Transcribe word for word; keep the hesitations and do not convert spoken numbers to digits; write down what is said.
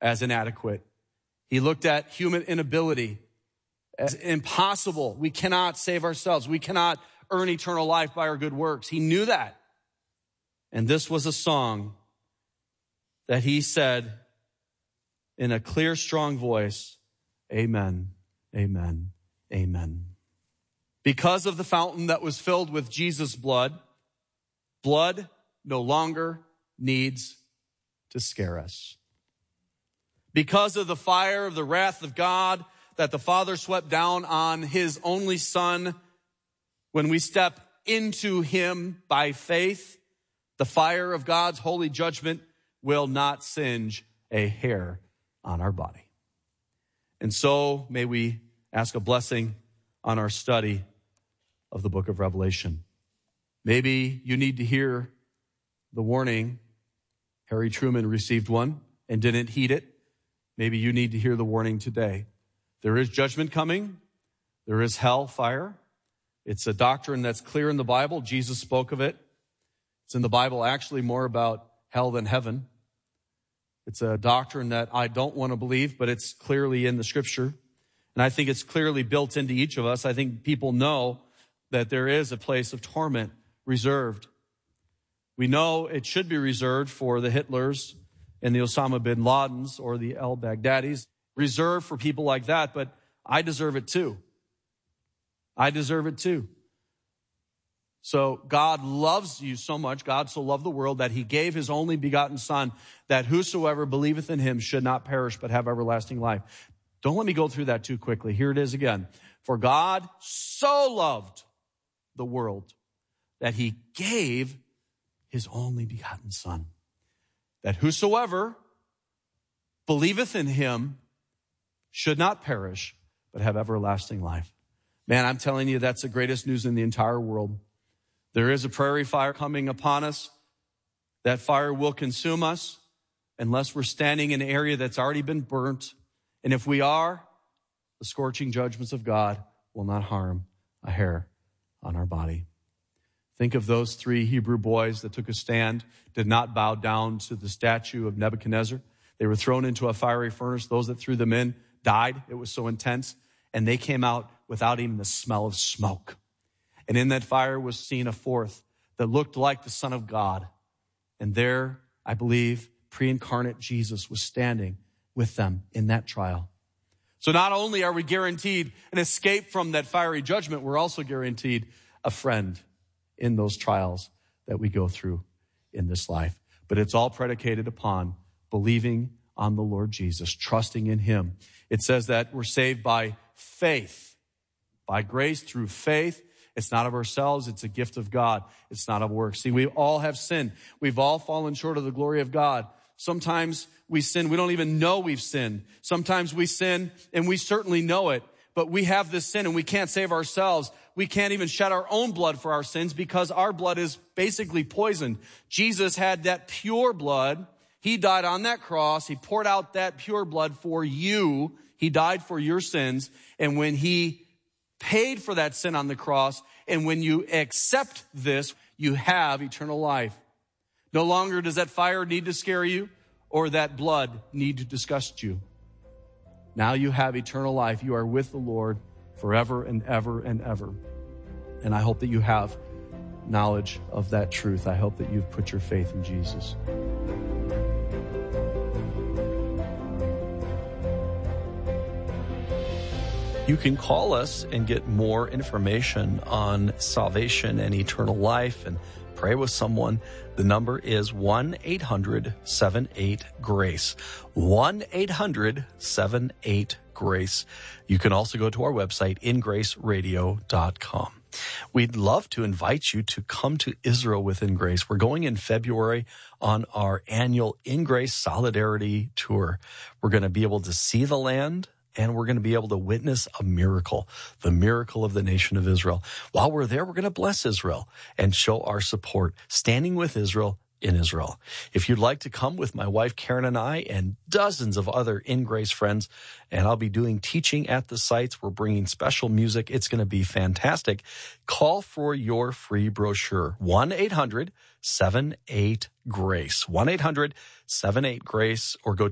as inadequate. He looked at human inability as impossible. We cannot save ourselves. We cannot earn eternal life by our good works. He knew that. And this was a song that he said in a clear, strong voice, amen, amen, amen. Because of the fountain that was filled with Jesus' blood, blood no longer needs to scare us. Because of the fire of the wrath of God that the Father swept down on his only Son, when we step into him by faith, the fire of God's holy judgment will not singe a hair on our body. And so may we ask a blessing on our study of the book of Revelation. Maybe you need to hear the warning. Harry Truman received one and didn't heed it. Maybe you need to hear the warning today. There is judgment coming. There is hell fire. It's a doctrine that's clear in the Bible. Jesus spoke of it. It's in the Bible actually more about hell than heaven. It's a doctrine that I don't want to believe, but it's clearly in the scripture. And I think it's clearly built into each of us. I think people know that there is a place of torment reserved. We know it should be reserved for the Hitlers and the Osama bin Ladens or the al-Baghdadis, reserved for people like that, but I deserve it too. I deserve it too. So God loves you so much, God so loved the world that he gave his only begotten Son, that whosoever believeth in him should not perish but have everlasting life. Don't let me go through that too quickly. Here it is again. For God so loved the world that he gave his only begotten Son, that whosoever believeth in him should not perish, but have everlasting life. Man, I'm telling you, that's the greatest news in the entire world. There is a prairie fire coming upon us. That fire will consume us unless we're standing in an area that's already been burnt. And if we are, the scorching judgments of God will not harm a hair on our body. Think of those three Hebrew boys that took a stand, did not bow down to the statue of Nebuchadnezzar. They were thrown into a fiery furnace. Those that threw them in died. It was so intense. And they came out without even the smell of smoke. And in that fire was seen a fourth that looked like the Son of God. And there, I believe, pre-incarnate Jesus was standing with them in that trial. So not only are we guaranteed an escape from that fiery judgment, we're also guaranteed a friend in those trials that we go through in this life. But it's all predicated upon believing on the Lord Jesus, trusting in him. It says that we're saved by faith, by grace through faith. It's not of ourselves. It's a gift of God. It's not of works. See, we all have sinned. We've all fallen short of the glory of God. Sometimes we sin. We don't even know we've sinned. Sometimes we sin and we certainly know it, but we have this sin and we can't save ourselves. We can't even shed our own blood for our sins because our blood is basically poisoned. Jesus had that pure blood. He died on that cross. He poured out that pure blood for you. He died for your sins. And when he paid for that sin on the cross, and when you accept this, you have eternal life. No longer does that fire need to scare you or that blood need to disgust you. Now you have eternal life. You are with the Lord forever and ever and ever. And I hope that you have knowledge of that truth. I hope that you've put your faith in Jesus. You can call us and get more information on salvation and eternal life and pray with someone. The number is one eight hundred seven eight GRACE. one eight hundred seven eight GRACE. You can also go to our website, in grace radio dot com. We'd love to invite you to come to Israel within Grace. We're going in February on our annual In Grace Solidarity Tour. We're going to be able to see the land, and we're going to be able to witness a miracle, the miracle of the nation of Israel. While we're there, we're going to bless Israel and show our support, standing with Israel in Israel. If you'd like to come with my wife, Karen, and I, and dozens of other In Grace friends, and I'll be doing teaching at the sites. We're bringing special music. It's going to be fantastic. Call for your free brochure, one eight hundred seven eight GRACE, one eight hundred seven eight GRACE, or go